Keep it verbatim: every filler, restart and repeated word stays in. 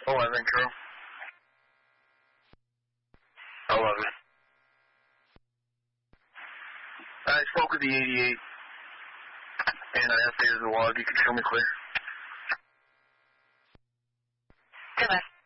eleven, true. eleven. I spoke with the eighty-eight, and I updated the log. You can show me clear. Goodbye.